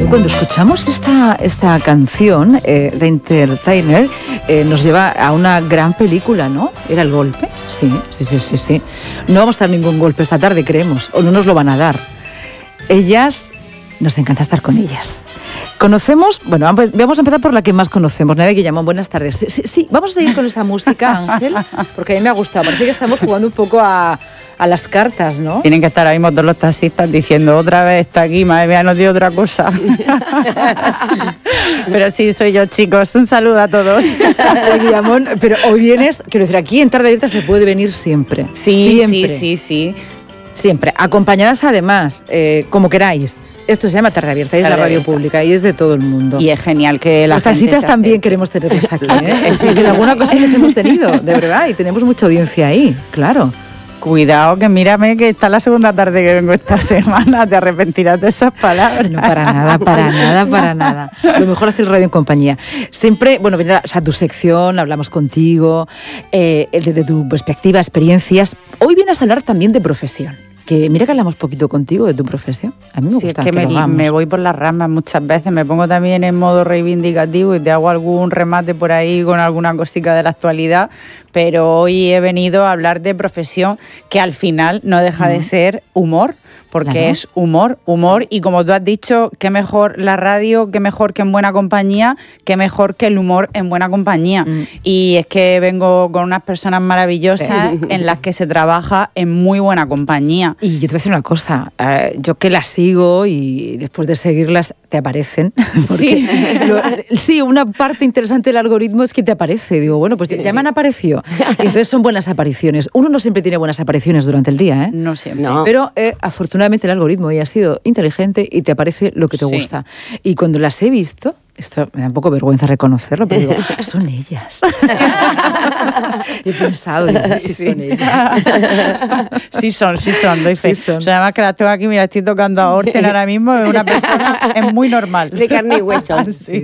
Cuando escuchamos esta canción, The Entertainer, nos lleva a una gran película, ¿no? ¿Era El Golpe? Sí. No vamos a dar ningún golpe esta tarde, creemos, o no nos lo van a dar. Ellas, nos encanta estar con ellas. Conocemos, bueno, vamos a empezar por la que más conocemos, Nadia Guillamón, buenas tardes. Sí, vamos a seguir con esta música, Ángel, porque a mí me ha gustado, parece que estamos jugando un poco a las cartas, ¿no? Tienen que estar ahí mismo todos los taxistas diciendo, otra vez está aquí, madre mía, nos dio otra cosa. Pero sí, soy yo, chicos, un saludo a todos. Guillamón, pero hoy vienes, quiero decir, aquí en Tarde Abierta se puede venir siempre. Sí. Siempre, acompañadas además, como queráis. Esto se llama Tarde Abierta, es la radio pública y es de todo el mundo. Y es genial que las taxistas también queremos tenerlas aquí, ¿eh? Sí, en alguna ocasión les hemos tenido, de verdad, y tenemos mucha audiencia ahí, claro. Cuidado, que mírame que está la segunda tarde que vengo esta semana, te arrepentirás de esas palabras. No, para nada. Lo mejor hacer radio en compañía. Siempre, bueno, o sea, tu sección, hablamos contigo, desde tu perspectiva, experiencias. Hoy vienes a hablar también de profesión. Que mira que hablamos poquito contigo de tu profesión. A mí me gusta. Es que me voy por las ramas muchas veces, me pongo también en modo reivindicativo y te hago algún remate por ahí con alguna cosita de la actualidad, pero hoy he venido a hablar de profesión que al final no deja de ser humor, porque es humor, y como tú has dicho, qué mejor la radio, qué mejor que en buena compañía, qué mejor que el humor en buena compañía. Y es que vengo con unas personas maravillosas en las que se trabaja en muy buena compañía. Y yo te voy a decir una cosa, yo que las sigo y después de seguirlas te aparecen. Sí, una parte interesante del algoritmo es que te aparece. Digo, bueno, pues ya me han aparecido. Y entonces son buenas apariciones. Uno no siempre tiene buenas apariciones durante el día, ¿eh? No siempre. No. Pero afortunadamente el algoritmo ya ha sido inteligente y te aparece lo que te gusta. Y cuando las he visto, esto me da un poco vergüenza reconocerlo, pero digo, son ellas. He pensado, sí, son ellas. Sí son, doy fe. Sí son. O sea, además que las tengo aquí, mira, estoy tocando a Orten ahora mismo, es una persona, es muy normal. De carne y hueso. Sí.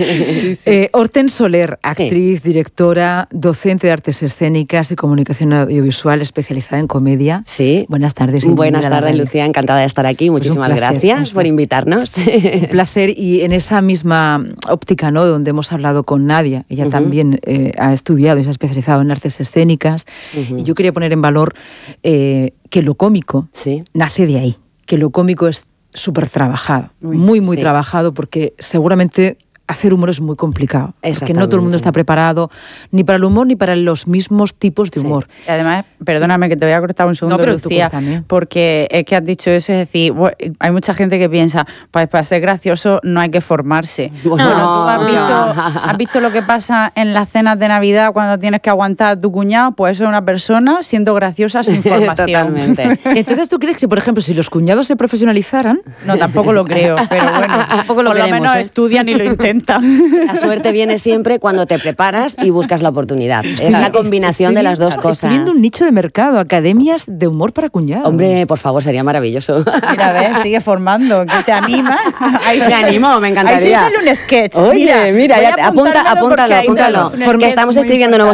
Orten Soler, actriz, directora, docente de artes escénicas y comunicación audiovisual, especializada en comedia. Sí. Buenas tardes. Buenas tardes, Lucía, encantada de estar aquí. Muchísimas gracias por invitarnos. Un placer, y en esa misma óptica, ¿no?, donde hemos hablado con Nadia, ella también ha estudiado y se ha especializado en artes escénicas, y yo quería poner en valor que lo cómico nace de ahí, que lo cómico es súper trabajado, muy trabajado, porque seguramente hacer humor es muy complicado, porque no todo el mundo está preparado ni para el humor ni para los mismos tipos de humor. Y además, perdóname que te voy a cortar un segundo, pero Lucía, porque es que has dicho eso, es decir, hay mucha gente que piensa, para ser gracioso no hay que formarse. Bueno, tú has visto lo que pasa en las cenas de Navidad cuando tienes que aguantar a tu cuñado, pues eso es una persona siendo graciosa sin formación. Totalmente. Entonces, ¿tú crees que, por ejemplo, si los cuñados se profesionalizaran? No, tampoco lo creo, pero bueno, por lo menos estudian y lo intentan. La suerte viene siempre cuando te preparas y buscas la oportunidad. Es la combinación de las dos cosas. Estoy viendo un nicho de mercado, academias de humor para cuñados. Hombre, por favor, sería maravilloso. Mira, a ver, sigue formando, que te anima. Ahí se animó, me encantaría. Ahí sí sale un sketch. Oye, mira ya, apúntalo. Que estamos escribiendo nuevos